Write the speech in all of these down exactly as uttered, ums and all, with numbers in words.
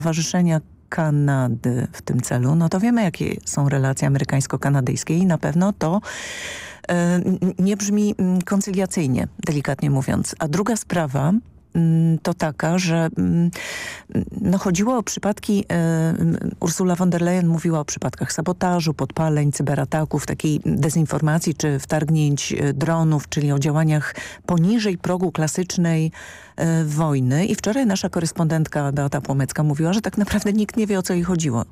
Stowarzyszenia Kanady w tym celu, no to wiemy, jakie są relacje amerykańsko-kanadyjskie i na pewno to e, nie brzmi koncyliacyjnie, delikatnie mówiąc. A druga sprawa to taka, że no, chodziło o przypadki, e, Ursula von der Leyen mówiła o przypadkach sabotażu, podpaleń, cyberataków, takiej dezinformacji czy wtargnięć dronów, czyli o działaniach poniżej progu klasycznej e, wojny. I wczoraj nasza korespondentka Beata Płomecka mówiła, że tak naprawdę nikt nie wie, o co jej chodziło.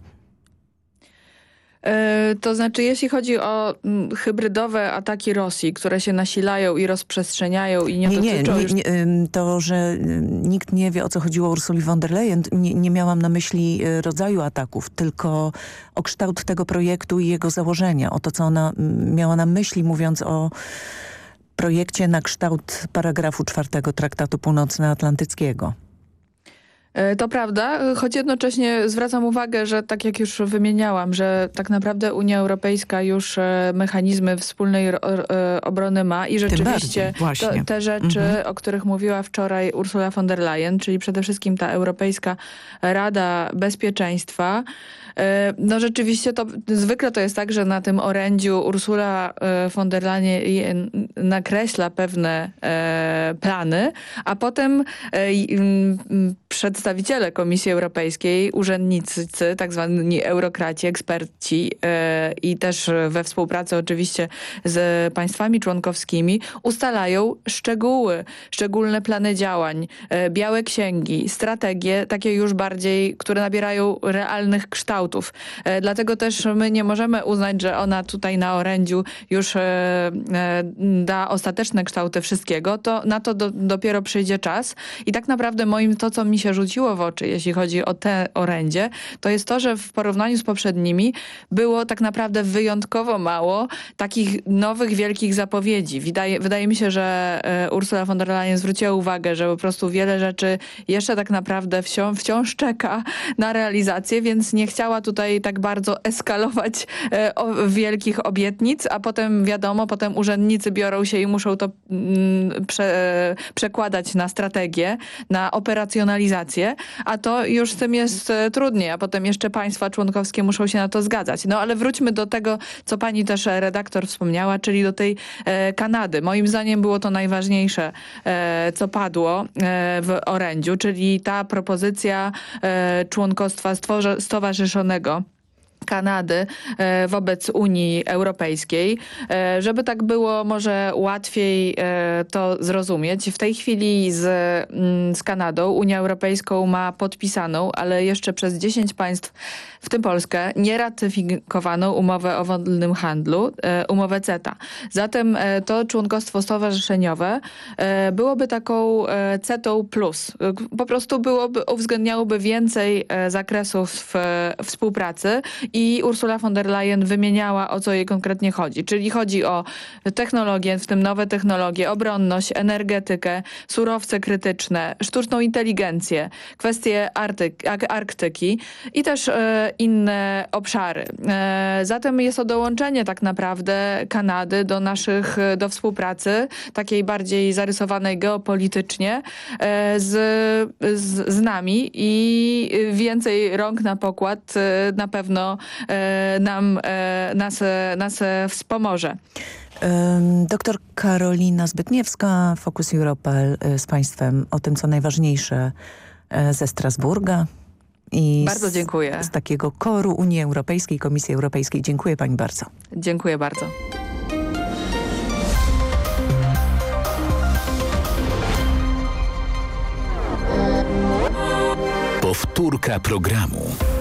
To znaczy, jeśli chodzi o m, hybrydowe ataki Rosji, które się nasilają i rozprzestrzeniają i nie, nie dotyczą nie, już... nie, to, że nikt nie wie, o co chodziło Ursuli von der Leyen, nie, nie miałam na myśli rodzaju ataków, tylko o kształt tego projektu i jego założenia, o to, co ona miała na myśli, mówiąc o projekcie na kształt paragrafu czwartego Traktatu Północnoatlantyckiego. To prawda, choć jednocześnie zwracam uwagę, że tak jak już wymieniałam, że tak naprawdę Unia Europejska już mechanizmy wspólnej obrony ma i rzeczywiście to, te rzeczy, mhm. o których mówiła wczoraj Ursula von der Leyen, czyli przede wszystkim ta Europejska Rada Bezpieczeństwa, no rzeczywiście to zwykle to jest tak, że na tym orędziu Ursula von der Leyen nakreśla pewne plany, a potem przedstawiciele Komisji Europejskiej, urzędnicy, tak zwani eurokraci, eksperci i też we współpracy oczywiście z państwami członkowskimi ustalają szczegóły, szczególne plany działań, białe księgi, strategie, takie już bardziej, które nabierają realnych kształtów. Dlatego też my nie możemy uznać, że ona tutaj na orędziu już da ostateczne kształty wszystkiego. To na to do, dopiero przyjdzie czas. I tak naprawdę moim to, co mi się rzuciło w oczy, jeśli chodzi o te orędzie, to jest to, że w porównaniu z poprzednimi było tak naprawdę wyjątkowo mało takich nowych, wielkich zapowiedzi. Wydaje, wydaje mi się, że Ursula von der Leyen zwróciła uwagę, że po prostu wiele rzeczy jeszcze tak naprawdę wciąż, wciąż czeka na realizację, więc nie chciała tutaj tak bardzo eskalować e, o, wielkich obietnic, a potem wiadomo, potem urzędnicy biorą się i muszą to mm, prze, e, przekładać na strategię, na operacjonalizację, a to już z tym jest e, trudniej, a potem jeszcze państwa członkowskie muszą się na to zgadzać. No ale wróćmy do tego, co pani też redaktor wspomniała, czyli do tej e, Kanady. Moim zdaniem było to najważniejsze, e, co padło e, w orędziu, czyli ta propozycja e, członkostwa stworze, stowarzyszonego Kanady wobec Unii Europejskiej. Żeby tak było może łatwiej to zrozumieć. W tej chwili z, z Kanadą Unia Europejską ma podpisaną, ale jeszcze przez dziesięć państw, w tym Polskę, nieratyfikowaną umowę o wolnym handlu, umowę CETA. Zatem to członkostwo stowarzyszeniowe byłoby taką CETą plus. Po prostu byłoby, uwzględniałoby więcej zakresów współpracy i Ursula von der Leyen wymieniała, o co jej konkretnie chodzi. Czyli chodzi o technologię, w tym nowe technologie, obronność, energetykę, surowce krytyczne, sztuczną inteligencję, kwestie Artyk, Arktyki i też e, inne obszary. E, zatem jest to dołączenie tak naprawdę Kanady do naszych, do współpracy, takiej bardziej zarysowanej geopolitycznie e, z, z, z nami i więcej rąk na pokład e, na pewno nam, nas, nas wspomoże. Doktor Karolina Zbytniewska, Focus Europe z państwem o tym, co najważniejsze ze Strasburga. I bardzo dziękuję. Z, z takiego koru Unii Europejskiej, Komisji Europejskiej. Dziękuję pani bardzo. Dziękuję bardzo. Powtórka programu.